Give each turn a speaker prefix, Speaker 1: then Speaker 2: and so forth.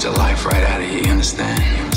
Speaker 1: the life right out of you, you understand?